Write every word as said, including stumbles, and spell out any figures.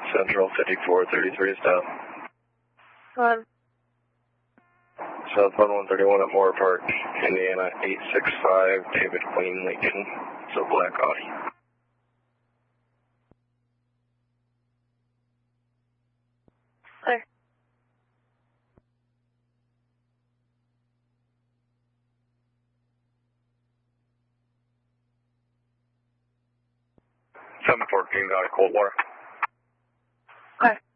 Central fifty-four thirty-three stop. Go ahead. Southbound one thirty-one at Moore Park, Indiana, eight six five, David Queen Lincoln. It's a black Audi. Clear. seven fourteen, got a Coldwater. Okay.